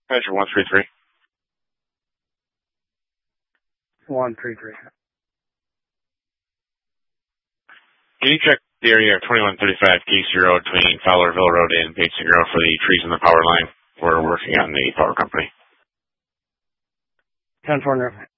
Measure 133. 133. Can you check the area of 2135 Casey Road between Fowlerville Road and Basic Road for the trees in the power line? We're working on the power company. 10-4.